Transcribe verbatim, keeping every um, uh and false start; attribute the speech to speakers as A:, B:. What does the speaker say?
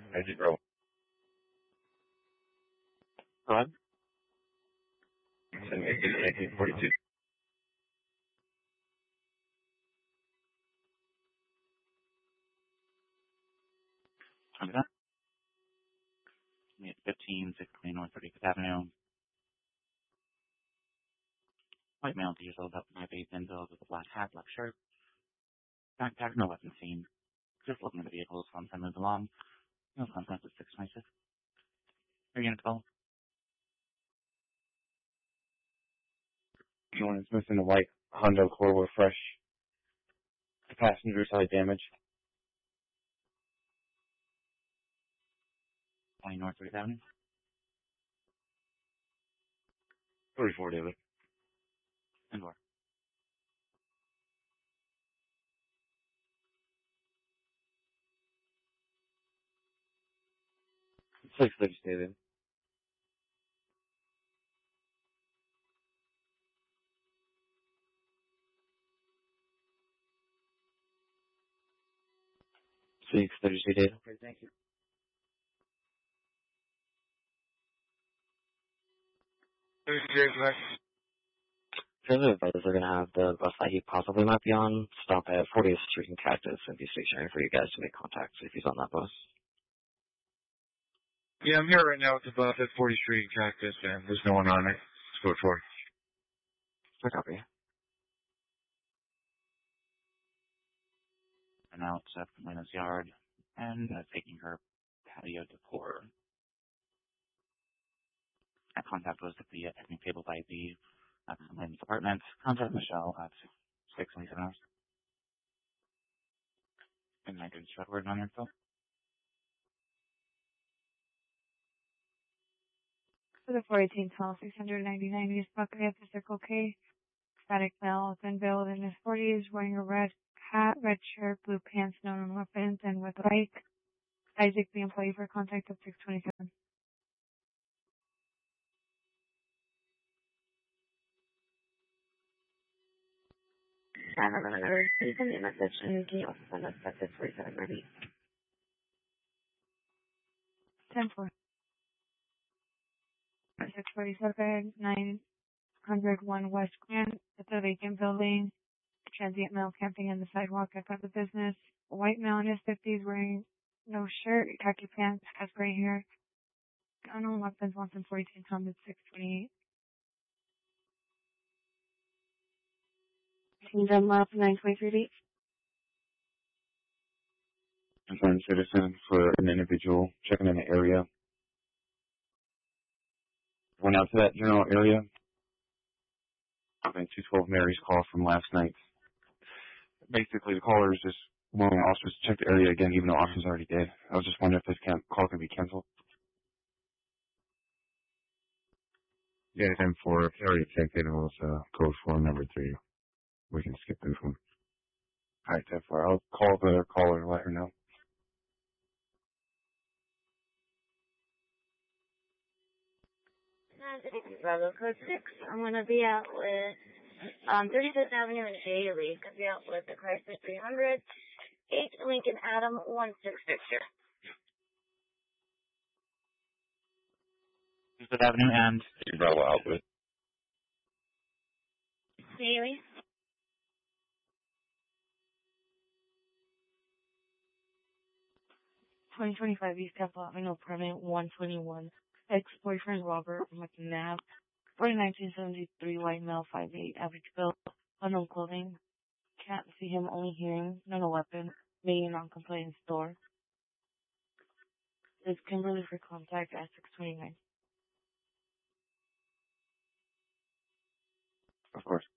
A: Agent Roll.
B: Go ahead.
A: nineteen forty-two.
B: Copy that. fifteen sixty North thirty-fifth Avenue. White male diesel about five eight thin build with a black hat, black shirt. Backpack, no weapon seen. Just looking at the vehicles once I move along. No contact with six twenty-six. Are you going to call?
A: One is missing a white Honda Accord with fresh passenger side damage.
B: twenty North thirtieth Avenue.
A: thirty-four, David.
B: And more.
A: six thirty, David. six thirty, David.
B: Okay, thank you.
C: Further advisors are going to have the bus that he possibly might be on stop at fortieth Street and Cactus and be stationary for you guys to make contact if he's on that bus.
A: Yeah, I'm here right now at the bus at fortieth Street and Cactus, and there's no one on it. Let's go for it.
C: I copy.
B: And out uh, from Lena's yard and uh, taking her patio decor. That contact was at the uh, picnic table by the uh, Lena's apartment. Contact Michelle at six twenty-seven hours. And I didn't shut word on your phone.
D: For the four eighteen twelve, six ninety-nine East Buckeye at the Circle K. Static male, thin build in his forties, wearing a red hat, red shirt, blue pants, no known weapons, and with a bike. Isaac, the employee for contact at six twenty-seven.
E: I remember, please send me a message, and can you also send us at six forty-seven, maybe?
D: ten four. six forty-seven, nine oh one West Grant, it's a vacant building. Transient male camping on the sidewalk outside the business. A white male in his fifties wearing no shirt, khaki pants, has gray hair. Unknown weapons, once in forty-two Tom at six twenty-eight.
E: Can you up nine twenty-three date?
A: Concerned citizen for an individual checking in the area. Went out to that general area. I think two twelve Mary's call from last night. Basically, the caller is just wanting officers to check the area again, even though officers already did. I was just wondering if this can- call can be canceled. Yeah, ten four. If you already checked it, it was uh, code four, number three. We can skip this one. All right, ten four. I'll call the caller and let her know.
E: Bravo code six. I'm going to be out with um, thirty-fifth Avenue and Daly. Going to be out with the Chrysler three hundred, eight Lincoln Adam, one six Victor.
B: Fifth Avenue and
A: Bravo out with.
E: Daly.
D: twenty twenty-five East Temple Avenue, permit one twenty-one. Ex-boyfriend Robert McNabb. forty nineteen seventy-three white male, five eight, average build, unknown clothing. Can't see him, only hearing, no no weapon, being non-compliant store. It's Kimberly for contact at six twenty-nine.
A: Of course.